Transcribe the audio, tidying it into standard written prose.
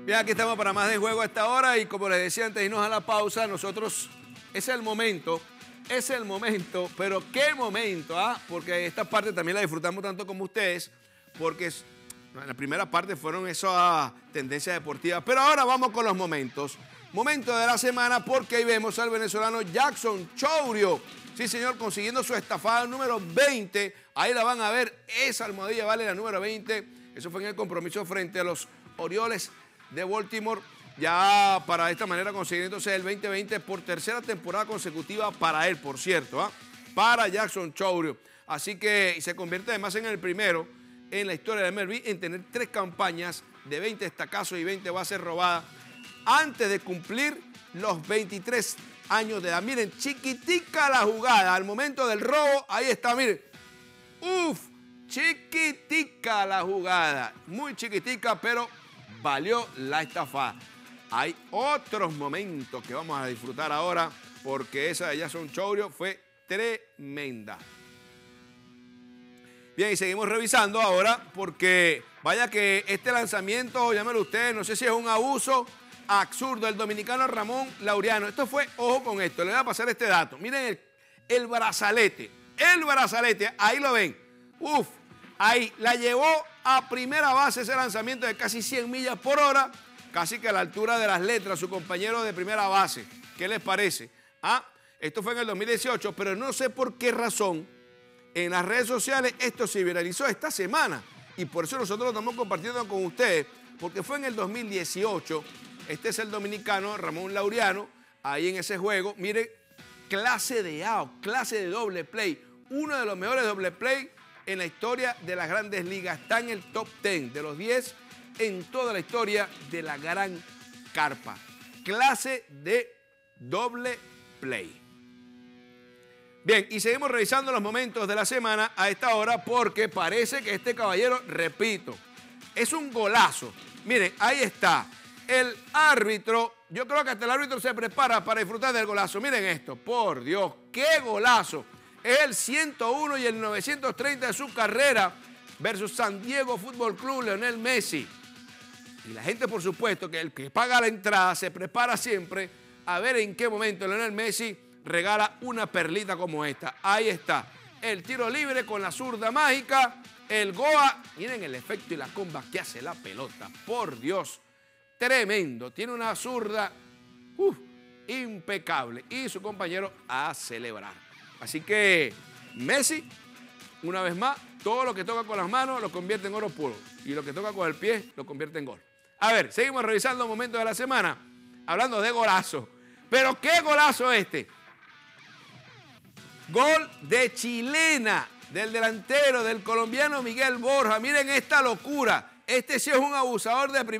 Bien, aquí estamos para más de juego a esta hora y como les decía antes de irnos a la pausa, nosotros, es el momento, pero qué momento, ¿ah? Porque esta parte también la disfrutamos tanto como ustedes, porque en la primera parte fueron esas tendencias deportivas, pero ahora vamos con los momentos. Momento de la semana porque ahí vemos al venezolano Jackson Chourio. Sí, señor, consiguiendo su estafada número 20. Ahí la van a ver, esa almohadilla vale la número 20. Eso fue en el compromiso frente a los Orioles de Baltimore. Ya para esta manera conseguir entonces el 2020 por tercera temporada consecutiva para él, por cierto, ¿ah? Para Jackson Chourio. Así que se convierte además en el primero en la historia de MLB en tener 3 campañas de 20 estacazos y 20 bases robadas antes de cumplir los 23 años de edad. Miren, chiquitica la jugada. Al momento del robo, ahí está, miren. Uf, chiquitica la jugada. Muy chiquitica, pero valió la estafada. Hay otros momentos que vamos a disfrutar ahora porque esa de Jackson Chourio fue tremenda. Bien, y seguimos revisando ahora porque vaya que este lanzamiento, llámelo ustedes, no sé si es un abuso absurdo del dominicano Ramón Laureano. Esto fue, ojo con esto, le voy a pasar este dato. Miren el brazalete, ahí lo ven. Uf, ahí la llevó a primera base ese lanzamiento de casi 100 millas por hora, casi que a la altura de las letras, su compañero de primera base. ¿Qué les parece? Ah, esto fue en el 2018, pero no sé por qué razón en las redes sociales esto se viralizó esta semana y por eso nosotros lo estamos compartiendo con ustedes, porque fue en el 2018. Este es el dominicano Ramón Laureano, ahí en ese juego. Miren, clase de out, clase de doble play, uno de los mejores doble play en la historia de las grandes ligas. Está en el top 10 de los 10 en toda la historia de la gran carpa. Clase de doble play. Bien, y seguimos revisando los momentos de la semana a esta hora porque parece que este caballero, repito, es un golazo. Miren, ahí está. El árbitro, yo creo que hasta el árbitro se prepara para disfrutar del golazo. Miren esto, por Dios, qué golazo. Es el 101 y el 930 de su carrera versus San Diego Fútbol Club, Lionel Messi. Y la gente, por supuesto, que el que paga la entrada se prepara siempre a ver en qué momento Lionel Messi regala una perlita como esta. Ahí está, el tiro libre con la zurda mágica, el Goa. Miren el efecto y la comba que hace la pelota, por Dios. Tremendo, tiene una zurda impecable y su compañero a celebrar. Así que Messi, una vez más, todo lo que toca con las manos lo convierte en oro puro y lo que toca con el pie lo convierte en gol. A ver, seguimos revisando momentos de la semana, hablando de golazo. Pero ¿qué golazo este? Gol de chilena del delantero, del colombiano Miguel Borja. Miren esta locura. Este sí es un abusador de primera.